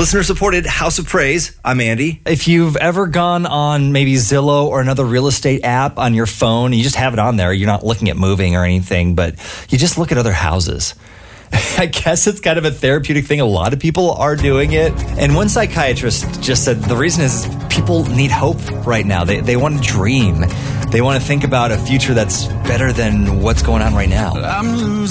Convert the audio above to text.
Listener-supported House of Praise. I'm Andy. If you've ever gone on maybe Zillow or another real estate app on your phone, and you just have it on there, you're not looking at moving or anything, but you just look at other houses. I guess it's kind of a therapeutic thing. A lot of people are doing it. And one psychiatrist just said the reason is people need hope right now. They want to dream. They want to think about a future that's better than what's going on right now. I'm losing.